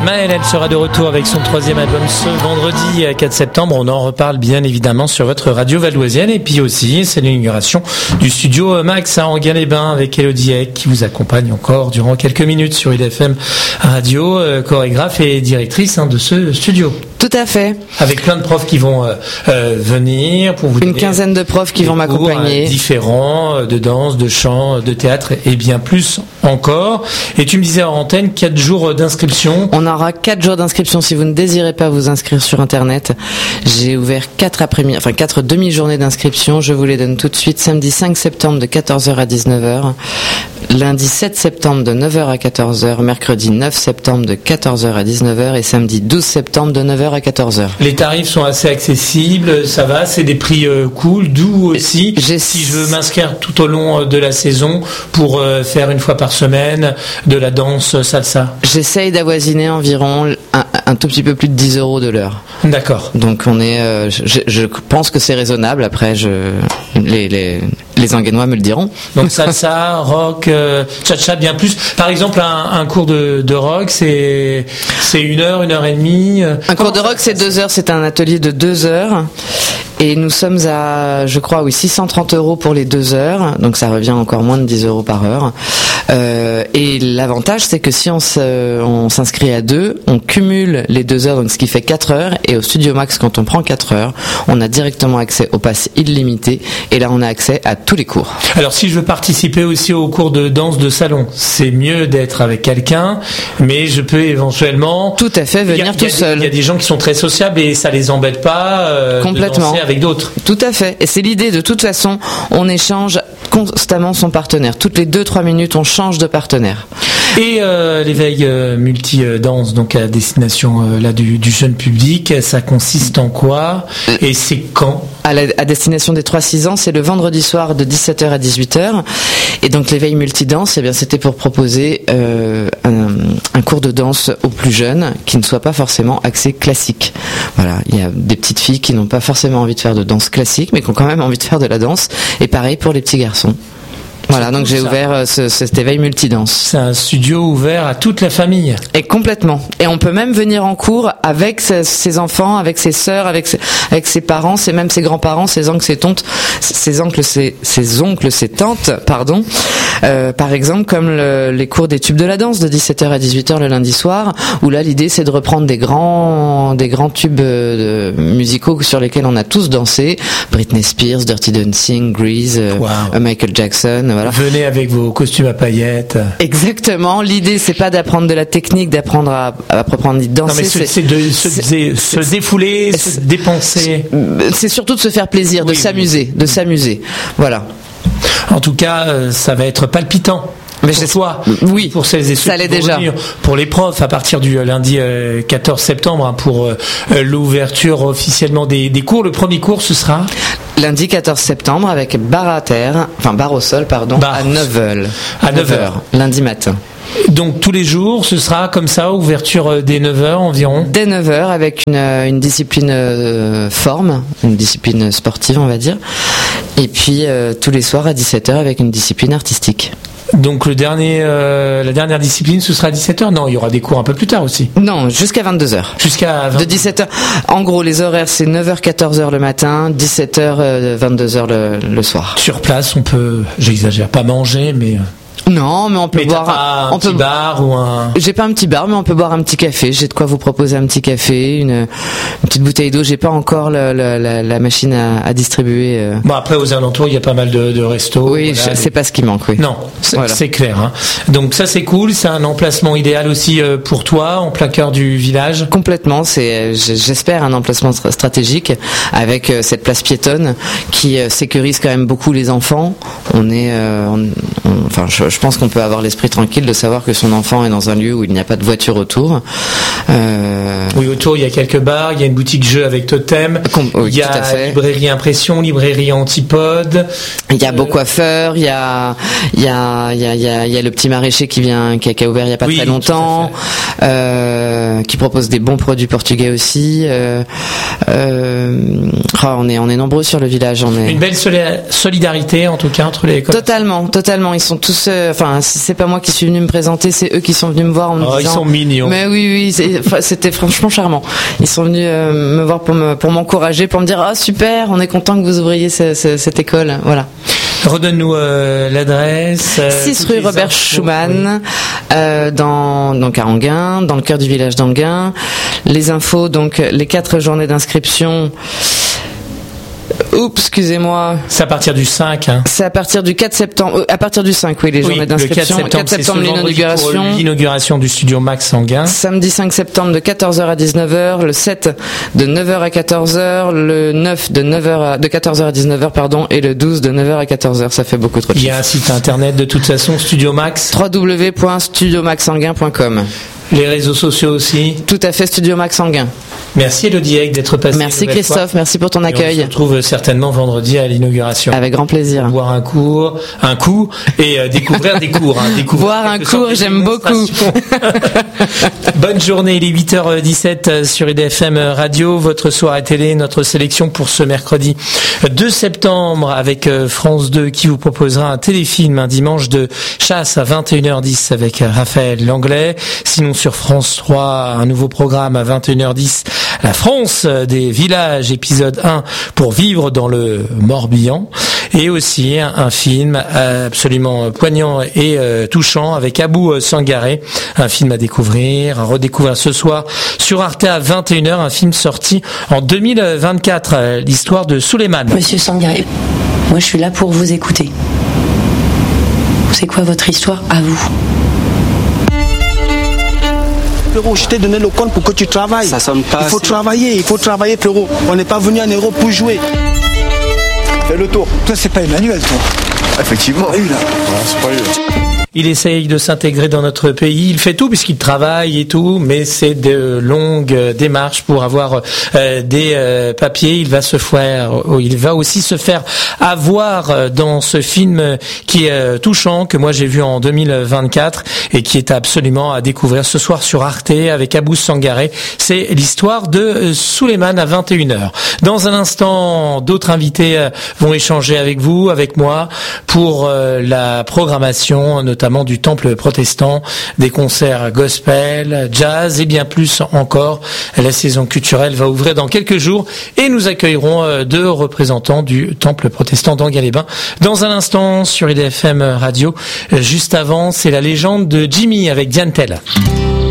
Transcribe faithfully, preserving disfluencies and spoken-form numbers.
Maëlle, elle sera de retour avec son troisième album ce vendredi quatre septembre. On en reparle bien évidemment sur votre radio valdoisienne. Et puis aussi, c'est l'inauguration du studio Max à Enghien-les-Bains avec Elodie Eck qui vous accompagne encore durant quelques minutes sur I D F M Radio, euh, chorégraphe et directrice hein, de ce studio. Tout à fait. Avec plein de profs qui vont euh, euh, venir pour vous Une quinzaine de profs qui vont cours, m'accompagner. Euh, différents, de danse, de chant, de théâtre et bien plus encore. Et tu me disais en antenne, quatre jours d'inscription. On aura quatre jours d'inscription si vous ne désirez pas vous inscrire sur Internet. J'ai ouvert quatre après-midi, enfin quatre demi-journées d'inscription. Je vous les donne tout de suite. Samedi cinq septembre de quatorze heures à dix-neuf heures. Lundi sept septembre de neuf heures à quatorze heures. Mercredi neuf septembre de quatorze heures à dix-neuf heures. Et samedi douze septembre de neuf heures à quatorze heures. Les tarifs sont assez accessibles, ça va, c'est des prix euh, cool, doux aussi. J'ai... Si je veux m'inscrire tout au long de la saison pour euh, faire une fois par semaine de la danse salsa. J'essaye d'avoisiner environ un, un tout petit peu plus de dix euros de l'heure. D'accord. Donc on est, euh, je, je pense que c'est raisonnable. Après, je, les, les, les Enguennois me le diront. Donc salsa, rock, euh, cha-cha, bien plus. Par exemple, un, un cours de, de rock, c'est, c'est une heure, une heure et demie. Un cours de rock, c'est deux heures. C'est un atelier de deux heures. Et nous sommes à, je crois, oui, six cent trente euros pour les deux heures. Donc ça revient encore moins de dix euros par heure. Euh, et l'avantage, c'est que si on, se, on s'inscrit à deux, on cumule les deux heures, donc ce qui fait quatre heures. Et au Studio Max, quand on prend quatre heures, on a directement accès au pass illimité. Et là, on a accès à tous les cours. Alors, si je veux participer aussi aux cours de danse de salon, c'est mieux d'être avec quelqu'un, mais je peux éventuellement... Tout à fait, venir a, tout seul. Il y a des gens qui sont très sociables et ça les embête pas euh, Complètement. de danser avec d'autres. Tout à fait. Et c'est l'idée, de toute façon, on échange constamment son partenaire. Toutes les deux trois minutes, on change de partenaire. Et euh, l'éveil euh, multi-danse, donc à destination euh, là du, du jeune public, ça consiste en quoi et c'est quand? À, la, à destination des trois six ans, c'est le vendredi soir de dix-sept heures à dix-huit heures. Et donc l'éveil multi-danse, eh bien, c'était pour proposer euh, un, un cours de danse aux plus jeunes qui ne soit pas forcément axé classique. Voilà, il y a des petites filles qui n'ont pas forcément envie de faire de danse classique, mais qui ont quand même envie de faire de la danse. Et pareil pour les petits garçons. Voilà, donc j'ai ça. ouvert euh, ce, cet éveil multidanse. C'est un studio ouvert à toute la famille. Et complètement. Et on peut même venir en cours avec ses, ses enfants, avec ses sœurs, avec ses, avec ses parents, c'est même ses grands-parents, ses oncles, ses tantes, ses oncles, ses, ses oncles, ses tantes, pardon. Euh, par exemple, comme le, les cours des tubes de la danse de dix-sept heures à dix-huit heures le lundi soir, où là l'idée c'est de reprendre des grands, des grands tubes de, musicaux sur lesquels on a tous dansé. Britney Spears, Dirty Dancing, Grease, wow. euh, Michael Jackson. Voilà. Venez avec vos costumes à paillettes. Exactement. L'idée, c'est pas d'apprendre de la technique, d'apprendre à, à apprendre à danser. Non, mais c'est, c'est de se, c'est, se défouler, c'est, se dépenser. C'est, c'est surtout de se faire plaisir, de oui, s'amuser, oui. de s'amuser. Voilà. En tout cas, ça va être palpitant. Mais pour toi, oui, pour celles et ceux ça l'est déjà. Venir, pour les profs, à partir du lundi euh, quatorze septembre, hein, pour euh, l'ouverture officiellement des, des cours. Le premier cours, ce sera lundi quatorze septembre avec barre à terre, enfin barre au sol, pardon, barre. à neuf heures. À neuf heures, lundi matin. Donc tous les jours, ce sera comme ça, ouverture dès neuf heures environ. Dès neuf heures avec une, une discipline euh, forme, une discipline sportive, on va dire. Et puis euh, tous les soirs à dix-sept heures avec une discipline artistique. Donc le dernier, euh, la dernière discipline, ce sera à dix-sept heures? Non, il y aura des cours un peu plus tard aussi. Non, jusqu'à vingt-deux heures. Jusqu'à vingt... De dix-sept heures. En gros, les horaires, c'est neuf heures quatorze heures le matin, dix-sept heures vingt-deux heures le, le soir. Sur place, on peut, j'exagère, pas manger, mais... Non, mais on peut mais boire un, un on petit peut, bar ou un. J'ai pas un petit bar, mais on peut boire un petit café. J'ai de quoi vous proposer un petit café, une, une petite bouteille d'eau. J'ai pas encore la, la, la, la machine à, à distribuer. Euh... Bon, après aux alentours, il y a pas mal de, de restos. Oui, voilà, je, c'est des... pas ce qui manque. Oui. Non, c'est, voilà. c'est clair. Hein. Donc ça, c'est cool. C'est un emplacement idéal aussi pour toi, en plein cœur du village. Complètement. C'est, j'espère, un emplacement stratégique avec cette place piétonne qui sécurise quand même beaucoup les enfants. On est, euh, on, on, enfin, je, je pense qu'on peut avoir l'esprit tranquille de savoir que son enfant est dans un lieu où il n'y a pas de voiture autour. Euh... Oui, autour il y a quelques bars, il y a une boutique jeu avec Totem, Com- oui, il y a librairie Impression, librairie Antipode. Il y a euh... Beau Coiffeur, il y a, il y a, il y a, il y a, il y a le petit maraîcher qui vient, qui a, qui a ouvert il y a pas oui, très longtemps, euh, qui propose des bons produits portugais aussi. Euh, euh, oh, on est, on est nombreux sur le village. On est... Une belle solidarité en tout cas entre les écoles. Totalement, totalement. Ils sont tous. Euh, que, enfin, c'est pas moi qui suis venu me présenter, c'est eux qui sont venus me voir en me oh, disant. Ils sont mignons. Mais oui, oui, c'est, c'était franchement charmant. Ils sont venus euh, me voir pour me, pour m'encourager, pour me dire, ah super, on est content que vous ouvriez ce, ce, cette école, voilà. Redonne-nous euh, l'adresse. Euh, six rue Robert Schumann, oui. euh, dans donc à Enghien, dans le cœur du village d'Enghien. Les infos, donc les quatre journées d'inscription. Oups, excusez-moi. C'est à partir du cinq. Hein. C'est à partir du quatre septembre. Euh, à partir du cinq, oui, les oui, journées d'inscription. Le quatre septembre, quatre septembre l'inauguration. Pour l'inauguration du studio Max Enghien. Samedi cinq septembre de quatorze heures à dix-neuf heures, le sept de neuf heures à quatorze heures, le neuf de neuf heures à, de quatorze heures à dix-neuf heures, pardon, et le douze de neuf heures à quatorze heures. Ça fait beaucoup trop de Il y a un site internet de toute façon, Studio Max. w w w point studio max enghien point com. Les réseaux sociaux aussi. Tout à fait, Studio Max Enghien. Merci Elodie Egg d'être passée. Merci Christophe, fois. Merci pour ton accueil. Et on se retrouve certainement vendredi à l'inauguration. Avec grand plaisir. Pour boire un cours, un coup et euh, découvrir des cours. Hein, découvrir boire un cours, j'aime beaucoup. Bonne journée, il est huit heures dix-sept sur I D F M Radio, votre soirée télé, notre sélection pour ce mercredi deux septembre avec France deux qui vous proposera un téléfilm un dimanche de chasse à vingt et une heures dix avec Raphaël Langlais. Sinon sur France trois, un nouveau programme à vingt et une heures dix, La France des villages, épisode un, pour vivre dans le Morbihan. Et aussi un, un film absolument poignant et euh, touchant avec Abou Sangaré, un film à découvrir, à redécouvrir ce soir sur Arte à vingt et une heures, un film sorti en deux mille vingt-quatre, l'histoire de Souleymane. Monsieur Sangaré, moi je suis là pour vous écouter. C'est quoi votre histoire à vous? Frérot, je t'ai donné le compte pour que tu travailles. Ça sonne pas. Il faut assez. travailler, il faut travailler, frérot. On n'est pas venu en Europe pour jouer. Fais le tour. Toi, c'est pas Emmanuel, toi. Effectivement. Ah, lui, là. Ouais, c'est pas lui. Il essaye de s'intégrer dans notre pays. Il fait tout puisqu'il travaille et tout, mais c'est de longues démarches pour avoir euh, des euh, papiers. Il va se faire, il va aussi se faire avoir dans ce film qui est euh, touchant, que moi j'ai vu en deux mille vingt-quatre et qui est absolument à découvrir ce soir sur Arte avec Abou Sangaré. C'est l'histoire de Souleymane à vingt et une heures. Dans un instant, d'autres invités euh, vont échanger avec vous, avec moi, pour euh, la programmation, notamment du temple protestant, des concerts gospel, jazz et bien plus encore. La saison culturelle va ouvrir dans quelques jours et nous accueillerons deux représentants du temple protestant d'Enghien-les-Bains dans un instant sur I D F M Radio. Juste avant, c'est la légende de Jimmy avec Diane Tell.